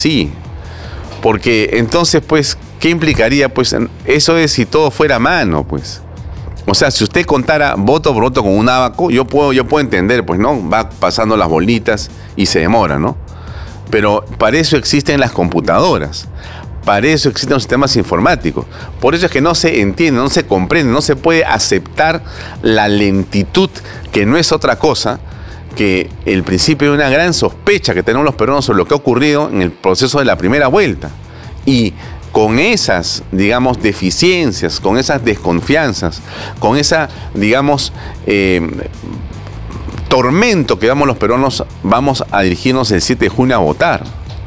Sí, porque entonces, pues, ¿qué implicaría? Pues eso es si todo fuera a mano, pues. O sea, si usted contara voto por voto con un ábaco, yo puedo entender, pues, ¿no? Va pasando las bolitas y se demora, ¿no? Pero para eso existen las computadoras, para eso existen los sistemas informáticos. Por eso es que no se entiende, no se comprende, no se puede aceptar la lentitud, que no es otra cosa que el principio de una gran sospecha que tenemos los peruanos sobre lo que ha ocurrido en el proceso de la primera vuelta. Y con esas, digamos, deficiencias, con esas desconfianzas, con esa, digamos, tormento que damos los peruanos, vamos a dirigirnos el 7 de junio a votar.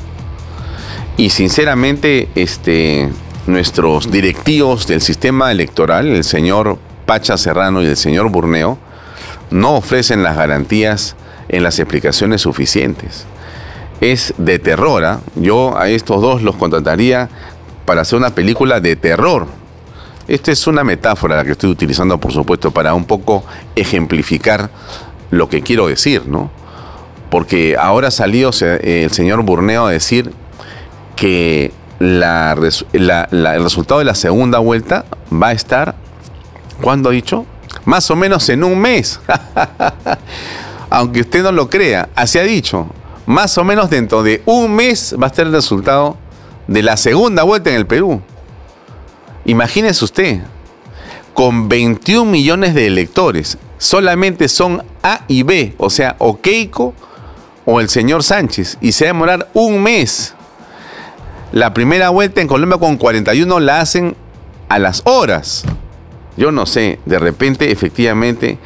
Y sinceramente, nuestros directivos del sistema electoral, el señor Pacha Serrano y el señor Burneo, no ofrecen las garantías en las explicaciones suficientes. Es de terror, ¿eh? Yo a estos dos los contrataría para hacer una película de terror. Esta es una metáfora la que estoy utilizando, por supuesto, para un poco ejemplificar lo que quiero decir, ¿no? Porque ahora ha salido el señor Burneo a decir que el resultado de la segunda vuelta va a estar, ¿cuándo ha dicho? Más o menos en un mes. Aunque usted no lo crea, así ha dicho. Más o menos dentro de un mes va a estar el resultado de la segunda vuelta en el Perú. Imagínese usted, con 21 millones de electores, solamente son A y B, o sea, o Keiko o el señor Sánchez, y se va a demorar un mes. La primera vuelta en Colombia con 41 la hacen a las horas. Yo no sé, de repente, efectivamente,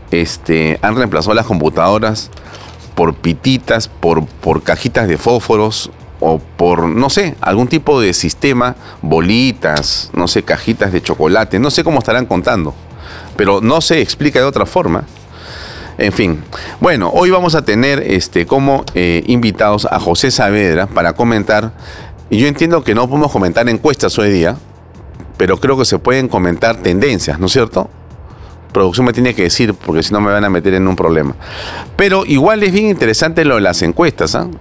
han reemplazado las computadoras por pititas, por cajitas de fósforos, o por, no sé, algún tipo de sistema, bolitas, no sé, cajitas de chocolate, no sé cómo estarán contando, pero no se explica de otra forma. En fin, bueno, hoy vamos a tener como invitados a José Saavedra para comentar, y yo entiendo que no podemos comentar encuestas hoy día, pero creo que se pueden comentar tendencias, ¿no es cierto? Producción me tiene que decir, porque si no me van a meter en un problema. Pero igual es bien interesante lo de las encuestas, ¿eh?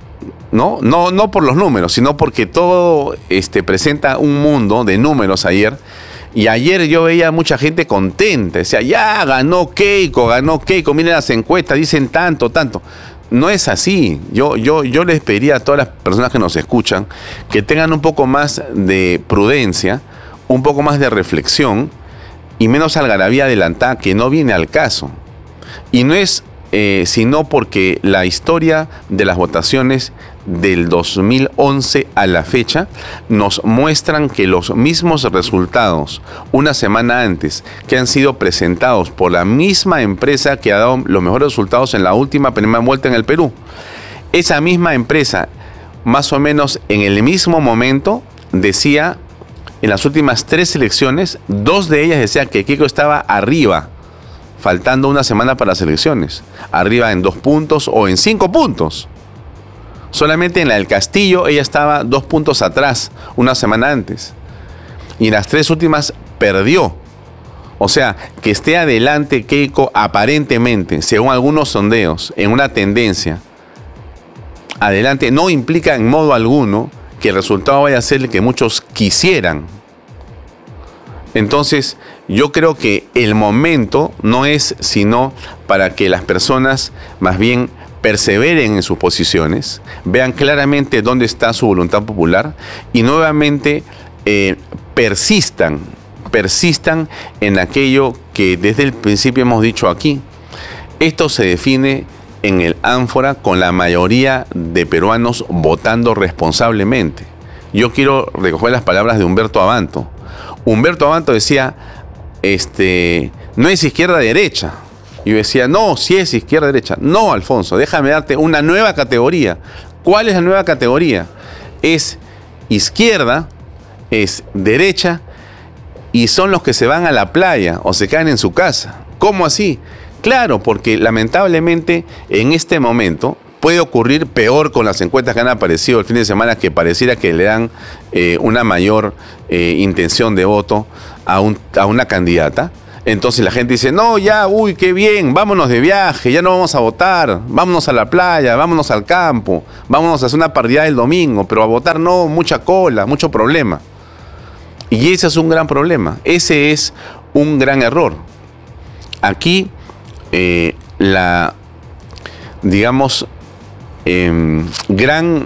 No por los números, sino porque todo presenta un mundo de números ayer. Y ayer yo veía a mucha gente contenta, decía, ya ganó Keiko, miren las encuestas, dicen tanto. No es así. Yo les pediría a todas las personas que nos escuchan que tengan un poco más de prudencia, un poco más de reflexión y menos algarabía adelantada, que no viene al caso. Y no es sino porque la historia de las votaciones del 2011 a la fecha nos muestran que los mismos resultados una semana antes, que han sido presentados por la misma empresa que ha dado los mejores resultados en la última primera vuelta en el Perú, esa misma empresa, más o menos en el mismo momento, decía, en las últimas 3 elecciones, 2 de ellas decían que Keiko estaba arriba, faltando una semana para las elecciones, arriba en 2 puntos o en 5 puntos. Solamente en la del Castillo ella estaba 2 puntos atrás una semana antes. Y en las 3 últimas perdió. O sea, que esté adelante Keiko aparentemente, según algunos sondeos, en una tendencia adelante, no implica en modo alguno que el resultado vaya a ser el que muchos quisieran. Entonces, yo creo que el momento no es sino para que las personas más bien perseveren en sus posiciones, vean claramente dónde está su voluntad popular y nuevamente persistan en aquello que desde el principio hemos dicho aquí. Esto se define en el ánfora con la mayoría de peruanos votando responsablemente. Yo quiero recoger las palabras de Humberto Abanto. Humberto Abanto decía, no es izquierda-derecha. Y yo decía, no, sí es izquierda-derecha. No, Alfonso, déjame darte una nueva categoría. ¿Cuál es la nueva categoría? Es izquierda, es derecha, y son los que se van a la playa o se quedan en su casa. ¿Cómo así? Claro, porque lamentablemente en este momento puede ocurrir peor con las encuestas que han aparecido el fin de semana, que pareciera que le dan una mayor intención de voto a una candidata. Entonces la gente dice, no, ya, uy, qué bien, vámonos de viaje, ya no vamos a votar, vámonos a la playa, vámonos al campo, vámonos a hacer una parrillada el domingo, pero a votar no, mucha cola, mucho problema. Y ese es un gran problema, ese es un gran error. Aquí, digamos, el gran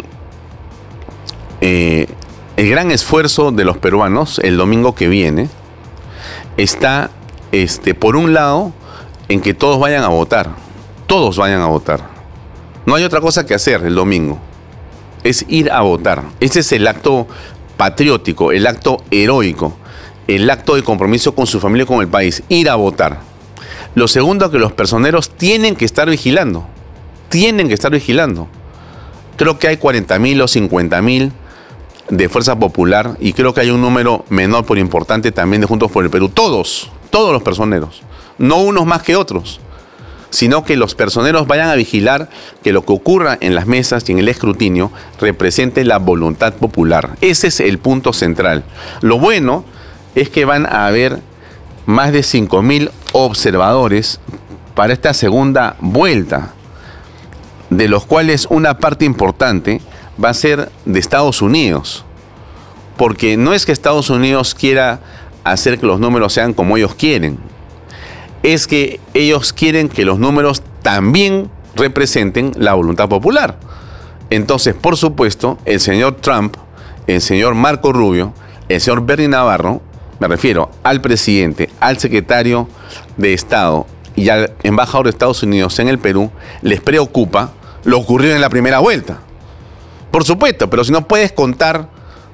esfuerzo de los peruanos el domingo que viene está, por un lado, en que todos vayan a votar. Todos vayan a votar. No hay otra cosa que hacer el domingo. Es ir a votar. Ese es el acto patriótico, el acto heroico, el acto de compromiso con su familia y con el país. Ir a votar. Lo segundo, que los personeros tienen que estar vigilando. Tienen que estar vigilando. Creo que hay 40.000 o 50.000 de Fuerza Popular y creo que hay un número menor pero importante también de Juntos por el Perú. Todos los personeros. No unos más que otros, sino que los personeros vayan a vigilar que lo que ocurra en las mesas y en el escrutinio represente la voluntad popular. Ese es el punto central. Lo bueno es que van a haber más de 5.000 observadores para esta segunda vuelta, de los cuales una parte importante va a ser de Estados Unidos, porque no es que Estados Unidos quiera hacer que los números sean como ellos quieren, es que ellos quieren que los números también representen la voluntad popular. Entonces, por supuesto, el señor Trump, el señor Marco Rubio, el señor Bernie Navarro, me refiero al presidente, al secretario de Estado y al embajador de Estados Unidos en el Perú, les preocupa lo ocurrido en la primera vuelta. Por supuesto, pero si no puedes contar,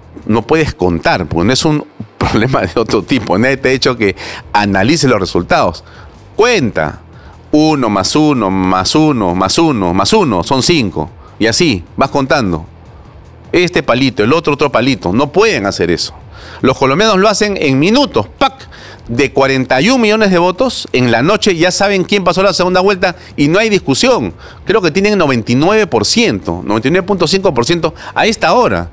porque no es un problema de otro tipo. Nadie te ha dicho que analice los resultados. Cuenta. 1 más 1 más 1 más 1 más 1 son 5. Y así, vas contando. Este palito, el otro palito. No pueden hacer eso. Los colombianos lo hacen en minutos. ¡Pac! De 41 millones de votos, en la noche ya saben quién pasó la segunda vuelta y no hay discusión. Creo que tienen 99%, 99.5% a esta hora.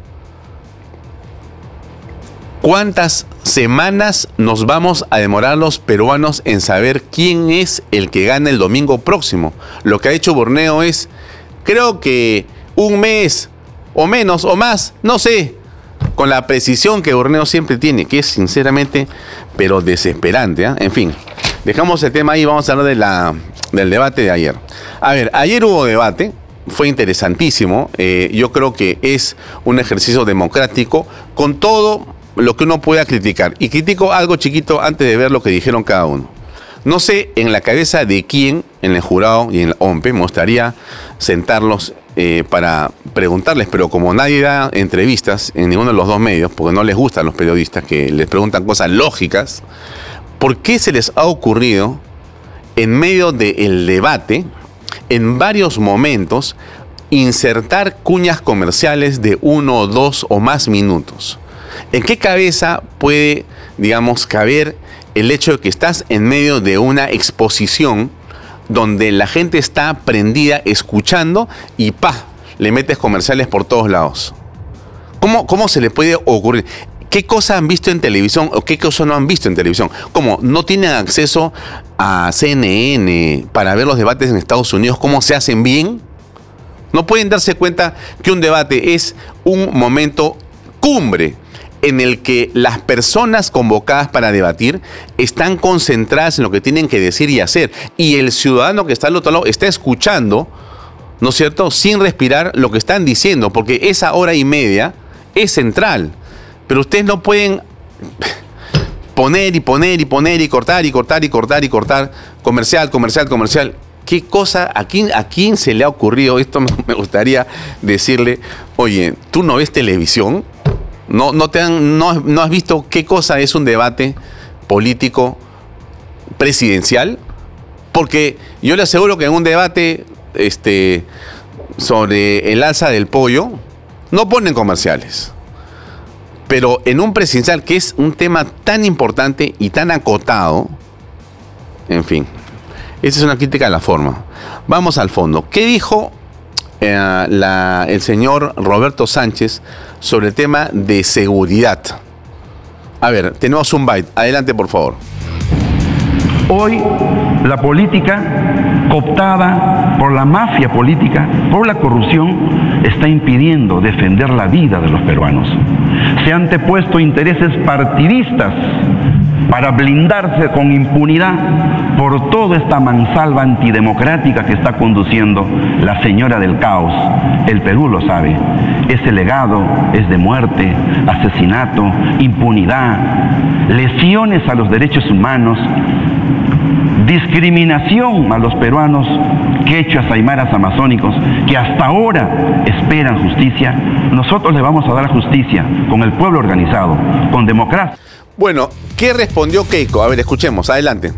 ¿Cuántas semanas nos vamos a demorar los peruanos en saber quién es el que gana el domingo próximo? Lo que ha hecho Borneo es, creo que un mes o menos o más, no sé, con la precisión que Borneo siempre tiene, que es sinceramente, pero desesperante, ¿eh? En fin, dejamos el tema ahí, vamos a hablar del debate de ayer. A ver, ayer hubo debate, fue interesantísimo, yo creo que es un ejercicio democrático con todo lo que uno pueda criticar. Y critico algo chiquito antes de ver lo que dijeron cada uno. No sé en la cabeza de quién, en el jurado y en la OMPE, me gustaría sentarlos para preguntarles, pero como nadie da entrevistas en ninguno de los dos medios, porque no les gustan los periodistas que les preguntan cosas lógicas, ¿por qué se les ha ocurrido en medio del debate, en varios momentos, insertar cuñas comerciales de 1, 2 o más minutos? ¿En qué cabeza puede, digamos, caber el hecho de que estás en medio de una exposición donde la gente está prendida escuchando y le metes comerciales por todos lados? ¿Cómo se le puede ocurrir? ¿Qué cosa han visto en televisión o qué cosa no han visto en televisión? ¿Cómo no tienen acceso a CNN para ver los debates en Estados Unidos, cómo se hacen bien? ¿No pueden darse cuenta que un debate es un momento cumbre en el que las personas convocadas para debatir están concentradas en lo que tienen que decir y hacer, y el ciudadano que está al otro lado está escuchando, ¿no es cierto?, sin respirar lo que están diciendo, porque esa hora y media es central? Pero ustedes no pueden poner y poner y poner y cortar y cortar y cortar y cortar, comercial. ¿Qué cosa? ¿A quién se le ha ocurrido esto? Me gustaría decirle, oye, ¿tú no ves televisión? ¿No has visto qué cosa es un debate político presidencial? Porque yo le aseguro que en un debate sobre el alza del pollo no ponen comerciales. Pero en un presidencial, que es un tema tan importante y tan acotado, en fin, esa es una crítica a la forma. Vamos al fondo. ¿Qué dijo el señor Roberto Sánchez sobre el tema de seguridad? A ver, tenemos un byte. Adelante, por favor. Hoy la política, cooptada por la mafia política, por la corrupción, está impidiendo defender la vida de los peruanos. Se han antepuesto intereses partidistas para blindarse con impunidad por toda esta mansalva antidemocrática que está conduciendo la señora del caos. El Perú lo sabe. Ese legado es de muerte, asesinato, impunidad, lesiones a los derechos humanos, discriminación a los peruanos, quechuas, aymaras, amazónicos, que hasta ahora esperan justicia. Nosotros le vamos a dar justicia con el pueblo organizado, con democracia. Bueno, ¿qué respondió Keiko? A ver, escuchemos, adelante.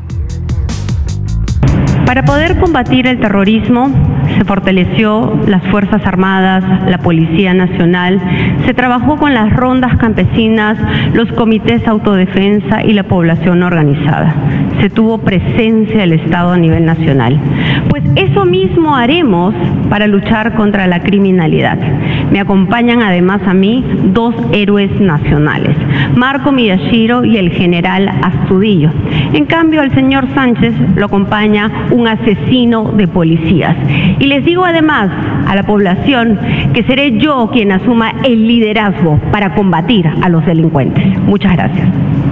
Para poder combatir el terrorismo, se fortaleció las Fuerzas Armadas, la Policía Nacional, se trabajó con las rondas campesinas, los comités de autodefensa y la población organizada. Se tuvo presencia del Estado a nivel nacional. Pues eso mismo haremos para luchar contra la criminalidad. Me acompañan además a mí dos héroes nacionales, Marco Miyashiro y el general Astudillo. En cambio, al señor Sánchez lo acompaña un asesino de policías. Y les digo además a la población que seré yo quien asuma el liderazgo para combatir a los delincuentes. Muchas gracias.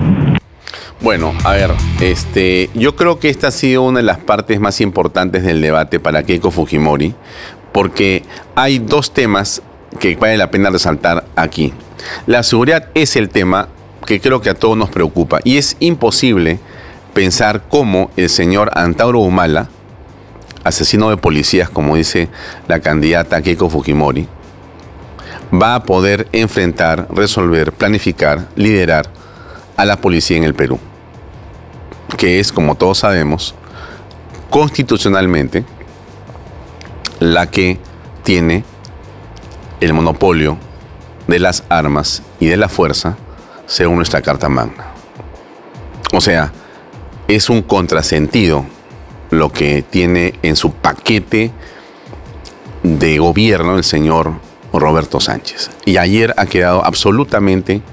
Bueno, a ver, yo creo que esta ha sido una de las partes más importantes del debate para Keiko Fujimori, porque hay dos temas que vale la pena resaltar aquí. La seguridad es el tema que creo que a todos nos preocupa y es imposible pensar cómo el señor Antauro Humala, asesino de policías, como dice la candidata Keiko Fujimori, va a poder enfrentar, resolver, planificar, liderar a la policía en el Perú, que es, como todos sabemos, constitucionalmente la que tiene el monopolio de las armas y de la fuerza según nuestra Carta Magna. O sea, es un contrasentido lo que tiene en su paquete de gobierno el señor Roberto Sánchez. Y ayer ha quedado absolutamente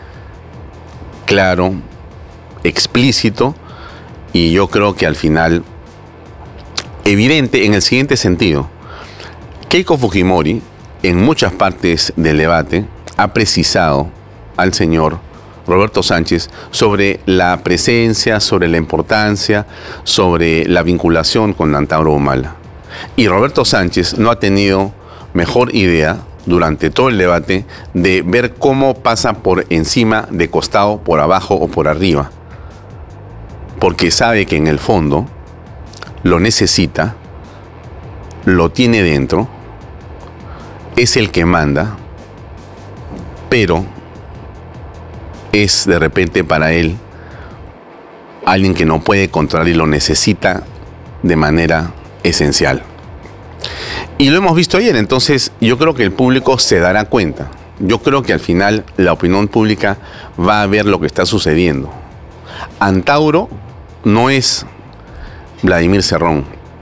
claro, explícito, y yo creo que al final evidente en el siguiente sentido. Keiko Fujimori, en muchas partes del debate, ha precisado al señor Roberto Sánchez sobre la presencia, sobre la importancia, sobre la vinculación con Antauro Humala. Y Roberto Sánchez no ha tenido mejor idea durante todo el debate de ver cómo pasa por encima, de costado, por abajo o por arriba. Porque sabe que en el fondo lo necesita, lo tiene dentro, es el que manda, pero es de repente para él alguien que no puede controlar y lo necesita de manera esencial. Y lo hemos visto ayer, entonces yo creo que el público se dará cuenta. Yo creo que al final la opinión pública va a ver lo que está sucediendo. Antauro no es Vladimir Cerrón.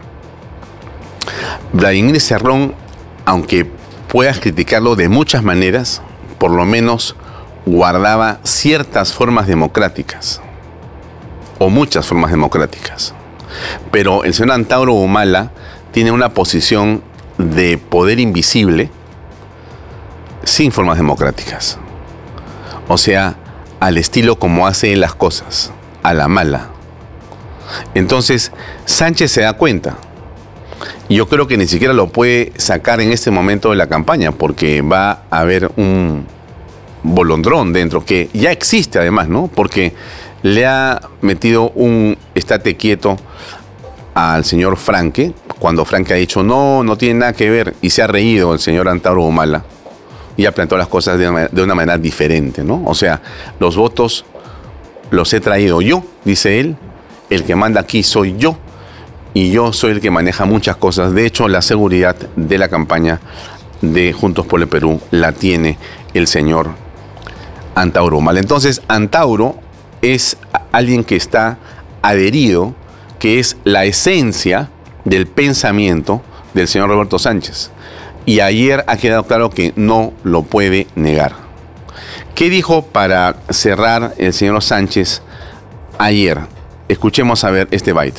Vladimir Cerrón, aunque puedas criticarlo de muchas maneras, por lo menos guardaba ciertas formas democráticas, o muchas formas democráticas. Pero el señor Antauro Humala tiene una posición de poder invisible sin formas democráticas. O sea, al estilo como hace las cosas, a la mala. Entonces, Sánchez se da cuenta. Y yo creo que ni siquiera lo puede sacar en este momento de la campaña, porque va a haber un bolondrón dentro, que ya existe además, ¿no? Porque le ha metido un estate quieto al señor Franque, cuando Franque ha dicho no tiene nada que ver, y se ha reído el señor Antauro Humala y ha planteado las cosas de una manera diferente, ¿no? O sea, los votos los he traído yo, dice él, el que manda aquí soy yo, y yo soy el que maneja muchas cosas. De hecho, la seguridad de la campaña de Juntos por el Perú la tiene el señor Antauro Humala. Entonces, Antauro es alguien que está adherido, que es la esencia del pensamiento del señor Roberto Sánchez. Y ayer ha quedado claro que no lo puede negar. ¿Qué dijo para cerrar el señor Sánchez ayer? Escuchemos a ver este byte.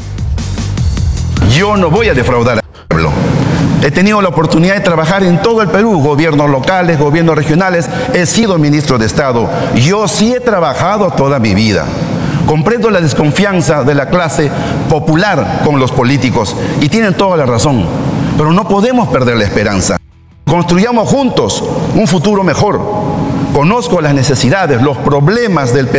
Yo no voy a defraudar al pueblo. He tenido la oportunidad de trabajar en todo el Perú, gobiernos locales, gobiernos regionales. He sido ministro de Estado. Yo sí he trabajado toda mi vida. Comprendo la desconfianza de la clase popular con los políticos y tienen toda la razón. Pero no podemos perder la esperanza. Construyamos juntos un futuro mejor. Conozco las necesidades, los problemas del Perú.